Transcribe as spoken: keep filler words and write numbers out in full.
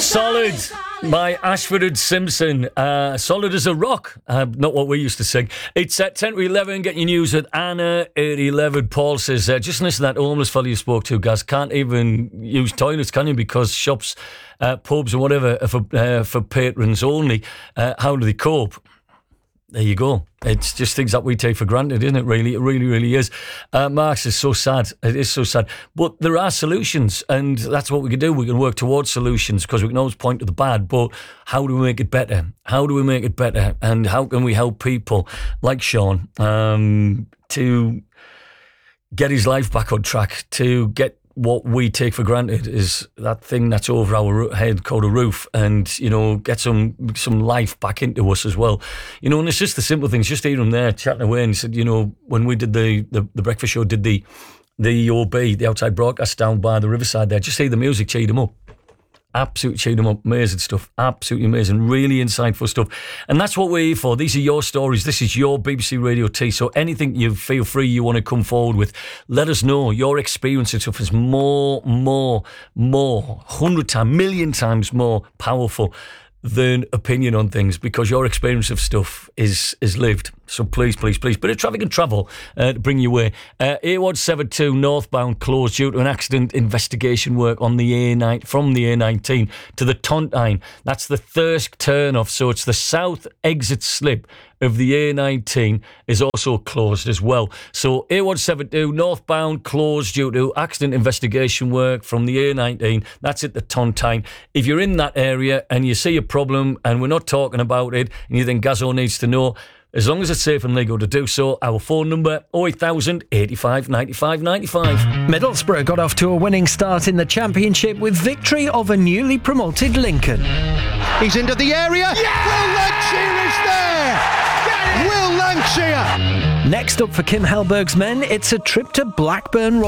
Solid by Ashford and Simpson. Uh, solid as a rock. Uh, not what we used to sing. It's at ten to eleven. Get your news with Anna at eleven. Paul says, uh, just listen to that homeless fella you spoke to, guys. Can't even use toilets, can you? Because shops, uh, pubs and whatever are for, uh, for patrons only. Uh, how do they cope? There you go. It's just things that we take for granted, isn't it, really? It really, really is. Uh, Marx is so sad. It is so sad. But there are solutions, and that's what we can do. We can work towards solutions because we can always point to the bad, but how do we make it better? How do we make it better? And how can we help people like Sean um, to get his life back on track, to get what we take for granted is that thing that's over our head called a roof, and, you know, get some some life back into us as well. You know, and it's just the simple things, just hearing him there chatting away, and he said, you know, when we did the, the, the breakfast show, did the, the O B, the outside broadcast down by the riverside there, just hear the music cheered him up. Absolutely cheered him up. Amazing stuff. Absolutely amazing. Really insightful stuff. And that's what we're here for. These are your stories. This is your B B C Radio Tea. So anything you feel free you want to come forward with, let us know. Your experience and stuff is more, more, more, hundred times, million times more powerful than opinion on things, because your experience of stuff is is lived. So please, please, please, bit of traffic and travel uh, to bring you away. Uh, A one seventy-two northbound closed due to an accident investigation work on the A nine from the A nineteen to the Tontine. That's the Thirsk turn-off, so it's the south exit slip of the A nineteen is also closed as well. So A one seventy-two northbound closed due to accident investigation work from the A nineteen. That's at the Tontine. If you're in that area and you see a problem and we're not talking about it and you think Gazzo needs to know, as long as it's safe and legal to do so, our phone number oh eight thousand, eighty-five, ninety-five, ninety-five. Middlesbrough got off to a winning start in the Championship with victory of a newly promoted Lincoln. He's into the area. Yeah! Will Lancashire is there. Will Lancashire. Next up for Kim Hellberg's men, it's a trip to Blackburn